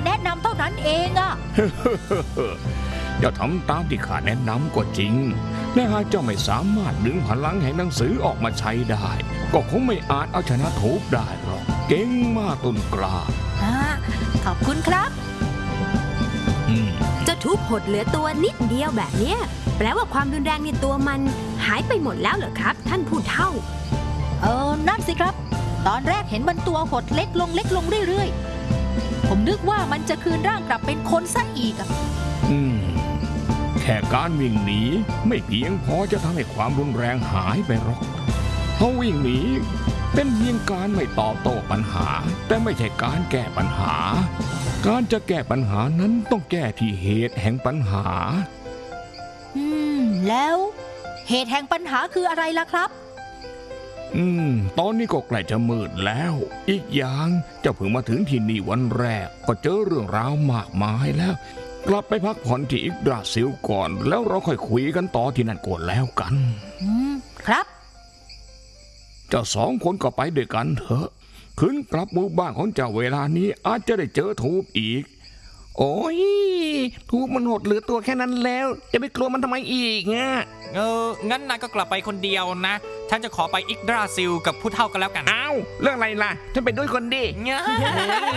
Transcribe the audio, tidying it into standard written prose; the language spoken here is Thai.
แนะนำเท่านั้นเองอะอย่าทำตามที่ข้าแนะนำก็จริงและหากเจ้าไม่สามารถดึงพลังแห่งหนังสือออกมาใช้ได้ก็คงไม่อาจเอาชนะทูบได้หรอกเก่งมากต้นกล้าขอบคุณครับเจ้าทูบหดเหลือตัวนิดเดียวแบบเนี้ยแปลว่าความรุนแรงในตัวมันหายไปหมดแล้วเหรอครับ ท่านผู้เฒ่านั่นสิครับตอนแรกเห็นมันตัวหดเล็กลงเรื่อยๆผมนึกว่ามันจะคืนร่างกลับเป็นคนซะอีกอะแค่การวิ่งหนีไม่เพียงพอจะทำให้ความรุนแรงหายไปหรอกเพราะวิ่งหนีเป็นเพียงการไม่ตอบโต้ปัญหาแต่ไม่ใช่การแก้ปัญหาการจะแก้ปัญหานั้นต้องแก้ที่เหตุแห่งปัญหาแล้วเหตุแห่งปัญหาคืออะไรล่ะครับตอนนี้ก็ใกล้จะมืดแล้วอีกอย่างเจ้าเพิ่งมาถึงที่นี่วันแรกก็เจอเรื่องราวมากมายแล้วกลับไปพักผ่อนที่อิกดราซิลก่อนแล้วเราค่อยคุยกันต่อที่นั่นก่อนแล้วกันครับเจ้าสองคนก็ไปด้วยกันเถอะคืนกลับหมู่บ้านของเจ้าเวลานี้อาจจะได้เจอทูบอีกโอ้ยทูบมันหดเหลือตัวแค่นั้นแล้วจะไปกลัวมันทำไมอีกอ่ะงั้นนายก็กลับไปคนเดียวนะฉันจะขอไปอิกดราซิลกับผู้เฒ่ากันแล้วกันอ้าวเรื่องอะไรล่ะฉันไปด้วยคนดิ